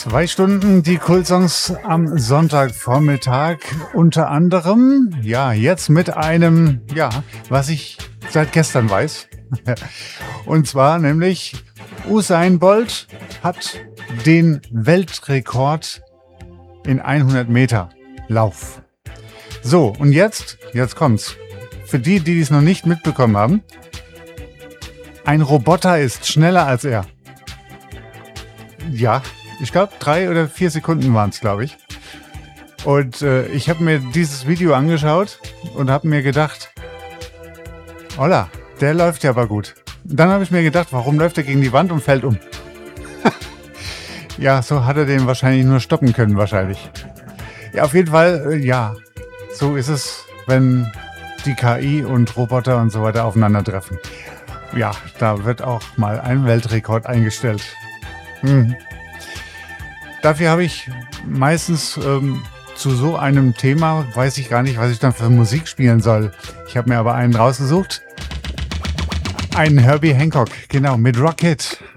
2 Stunden die Kultsongs am Sonntagvormittag. Unter anderem, ja, jetzt mit einem, ja, was ich seit gestern weiß. Und zwar nämlich Usain Bolt hat den Weltrekord in 100 Meter Lauf. So, und jetzt kommt's. Für die es noch nicht mitbekommen haben, ein Roboter ist schneller als er. Ja, ich glaube 3 oder 4 Sekunden waren es, glaube ich. Und ich habe mir dieses Video angeschaut und habe mir gedacht, holla, der läuft ja aber gut. Dann habe ich mir gedacht, warum läuft er gegen die Wand und fällt um? Ja, so hat er den wahrscheinlich nur stoppen können, wahrscheinlich. Ja, auf jeden Fall, ja, so ist es, wenn die KI und Roboter und so weiter aufeinandertreffen. Ja, da wird auch mal ein Weltrekord eingestellt. Dafür habe ich meistens zu so einem Thema, weiß ich gar nicht, was ich dann für Musik spielen soll. Ich habe mir aber einen rausgesucht. Einen Herbie Hancock, genau, mit Rocket.